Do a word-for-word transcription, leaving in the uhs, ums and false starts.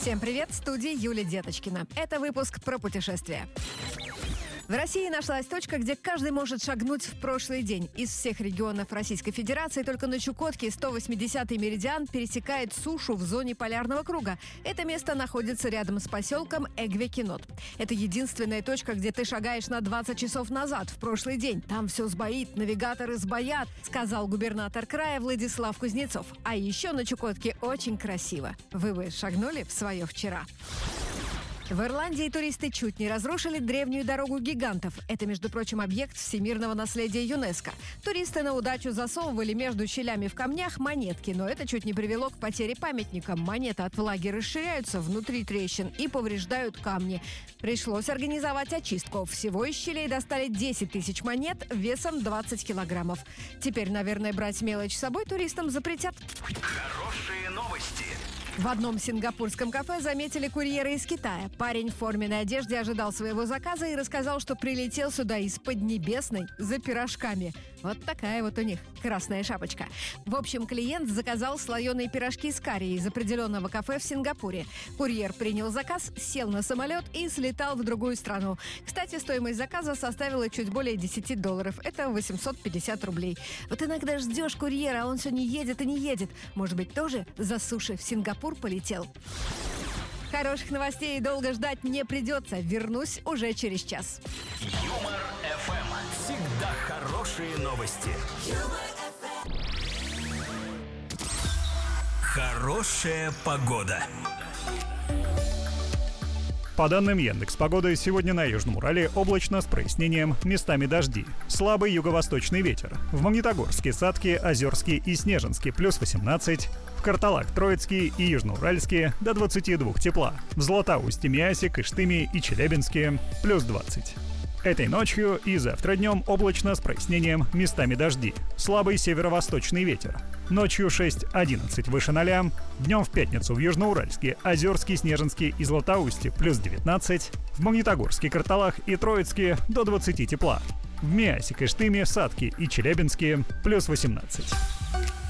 Всем привет, в студии Юлия Деточкина. Это выпуск про путешествия. В России нашлась точка, где каждый может шагнуть в прошлый день. Из всех регионов Российской Федерации только на Чукотке сто восьмидесятый меридиан пересекает сушу в зоне полярного круга. Это место находится рядом с поселком Эгве-Кинот. Это единственная точка, где ты шагаешь на двадцать часов назад, в прошлый день. Там все сбоит, навигаторы сбоят, сказал губернатор края Владислав Кузнецов. А еще на Чукотке очень красиво. Вы бы шагнули в свое вчера? В Ирландии туристы чуть не разрушили древнюю дорогу гигантов. Это, между прочим, объект всемирного наследия ЮНЕСКО. Туристы на удачу засовывали между щелями в камнях монетки, но это чуть не привело к потере памятника. Монеты от влаги расширяются внутри трещин и повреждают камни. Пришлось организовать очистку. Всего из щелей достали десять тысяч монет весом двадцать килограммов. Теперь, наверное, брать мелочь с собой туристам запретят. Хорошие новости. В одном сингапурском кафе заметили курьера из Китая. Парень в форменной одежде ожидал своего заказа и рассказал, что прилетел сюда из Поднебесной за пирожками. Вот такая вот у них красная шапочка. В общем, клиент заказал слоеные пирожки с карри из определенного кафе в Сингапуре. Курьер принял заказ, сел на самолет и слетал в другую страну. Кстати, стоимость заказа составила чуть более десять долларов. Это восемьсот пятьдесят рублей. Вот иногда ждешь курьера, а он все не едет и не едет. Может быть, тоже за суши в Сингапур полетел? Хороших новостей долго ждать не придется. Вернусь уже через час. Юмор эф эм. Всегда хорошие новости. Хорошая погода. По данным Яндекс.Погоды, сегодня на Южном Урале облачно с прояснением, местами дожди. Слабый юго-восточный ветер. В Магнитогорске, Сатке, Озерске и Снежинске плюс восемнадцать. В Карталах, Троицке и Южноуральске до двадцати двух тепла. В Златоусте, Миасе, Кыштыме и Челябинске плюс двадцать. Этой ночью и завтра днем облачно с прояснением, местами дожди. Слабый северо-восточный ветер. Ночью шесть-одиннадцать выше ноля. Днем в пятницу в Южноуральске, Озерске, Снежинске и Златоусте плюс девятнадцать. В Магнитогорске, Карталах и Троицке до двадцати тепла. В Миасе, Кыштыме, Сатке и Челябинске плюс восемнадцать.